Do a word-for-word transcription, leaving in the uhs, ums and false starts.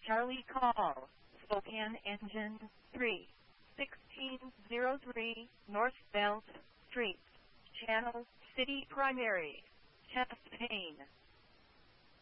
Charlie call, Spokane Engine three, sixteen oh three North Belt Street, Channel City Primary, Champaign,